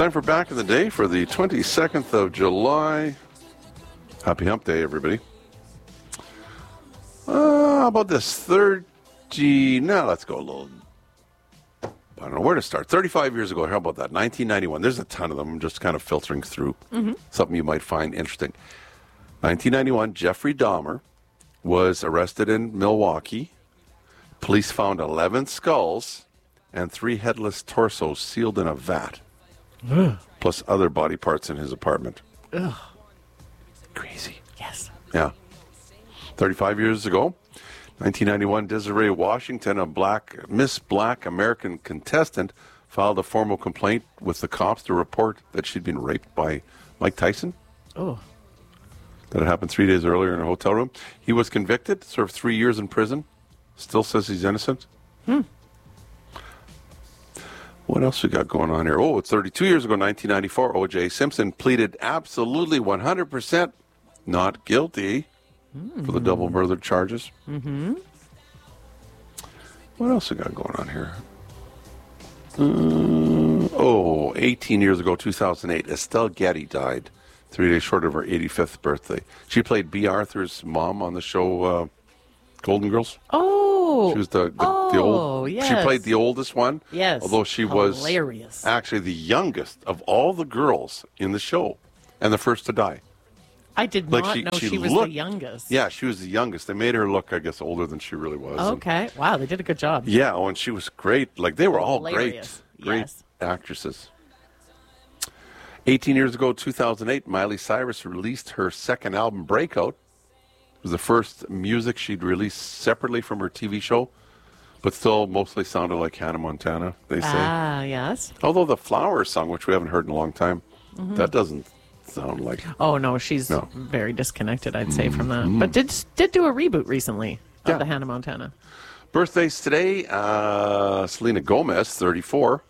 Time for Back in the Day for the 22nd of July. Happy Hump Day, everybody. How about this? 30... Now let's go a little... I don't know where to start. 35 years ago, how about that? 1991. There's a ton of them. I'm just kind of filtering through something you might find interesting. 1991, Jeffrey Dahmer was arrested in Milwaukee. Police found 11 skulls and 3 headless torsos sealed in a vat, plus other body parts in his apartment. Ugh. Crazy. Yes. Yeah. 35 years ago, 1991, Desiree Washington, a Miss Black American contestant, filed a formal complaint with the cops to report that she'd been raped by Mike Tyson. Oh. That had happened 3 days earlier in a hotel room. He was convicted, served 3 years in prison. Still says he's innocent. What else we got going on here? Oh, it's 32 years ago, 1994. O.J. Simpson pleaded absolutely 100% not guilty for the double murder charges. What else we got going on here? 18 years ago, 2008, Estelle Getty died 3 days short of her 85th birthday. She played B. Arthur's mom on the show Golden Girls. Oh. She was the old. Yes. She played the oldest one. Yes. Although she Hilarious. was actually the youngest of all the girls in the show and the first to die. I did not know she was the youngest. Yeah, she was the youngest. They made her look, I guess, older than she really was. Okay. Wow, they did a good job. Yeah, and she was great. Like, they were all Hilarious. great actresses. 18 years ago, 2008, Miley Cyrus released her second album, Breakout. It was the first music she'd released separately from her TV show, but still mostly sounded like Hannah Montana, they say. Ah, yes. Although the Flowers song, which we haven't heard in a long time, that doesn't sound like... Oh, no, she's very disconnected, I'd say, from that. But did do a reboot recently of the Hannah Montana. Birthdays today, Selena Gomez, 34.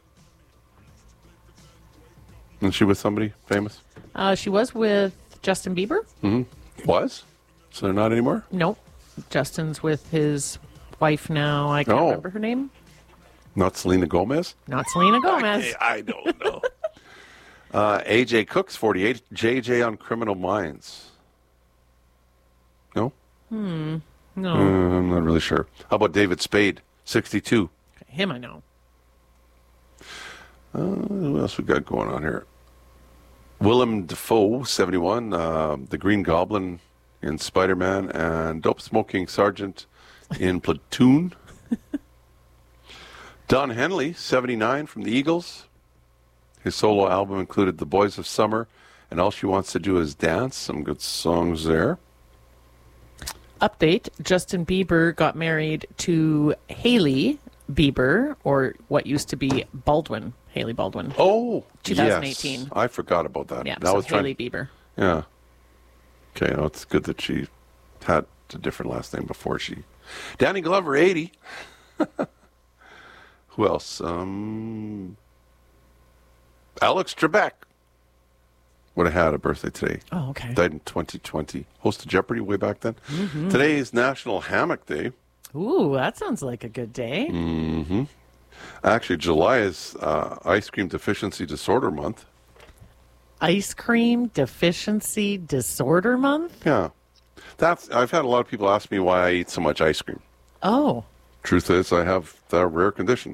Isn't she with somebody famous? She was with Justin Bieber. Was? So they're not anymore? Nope. Justin's with his wife now. I can't remember her name. Not Selena Gomez? Not Selena Gomez. Okay, I don't know. AJ Cook's 48. JJ on Criminal Minds. No? No. I'm not really sure. How about David Spade, 62? Him I know. What else we got going on here? Willem Dafoe, 71. The Green Goblin in Spider-Man, and Dope Smoking Sergeant in Platoon. Don Henley, 79, from the Eagles. His solo album included The Boys of Summer and All She Wants to Do Is Dance. Some good songs there. Update, Justin Bieber got married to Hailey Bieber, or what used to be Baldwin, Hailey Baldwin. Oh, 2018. Yes. I forgot about that. Yeah, that so was Hailey Bieber. Yeah. Okay, well, it's good that she had a different last name before she... Danny Glover, 80. Who else? Alex Trebek would have had a birthday today. Oh, okay. Died in 2020. Hosted Jeopardy way back then. Today is National Hammock Day. Ooh, that sounds like a good day. Actually, July is Ice Cream Deficiency Disorder Month. Ice Cream Deficiency Disorder Month? Yeah. I've had a lot of people ask me why I eat so much ice cream. Oh. Truth is, I have that rare condition.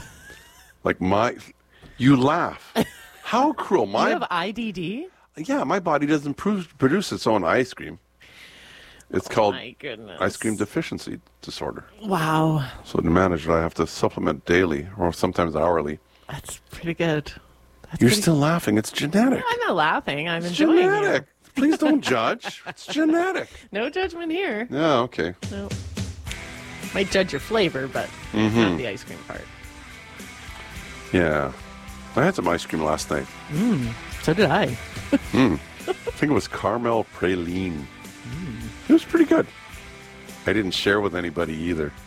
You laugh. How cruel. You have IDD? Yeah, my body doesn't produce its own ice cream. It's called my goodness. Ice Cream Deficiency Disorder. Wow. So to manage it, I have to supplement daily or sometimes hourly. That's pretty good. You're still laughing. It's genetic. I'm not laughing. I'm It's enjoying genetic. it. Please don't judge. It's genetic. No judgment here. Yeah, okay. No. Might judge your flavor, but not the ice cream part. Yeah. I had some ice cream last night. So did I. I think it was caramel praline. It was pretty good. I didn't share with anybody either.